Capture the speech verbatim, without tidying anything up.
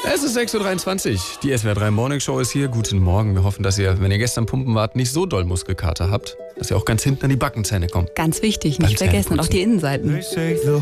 Es ist sechs Uhr dreiundzwanzig. Die S W R drei Morning Show ist hier. Guten Morgen. Wir hoffen, dass ihr, wenn ihr gestern pumpen wart, nicht so doll Muskelkater habt. Dass ihr auch ganz hinten an die Backenzähne kommt. Ganz wichtig, nicht Ganz vergessen. Und auch die Innenseiten.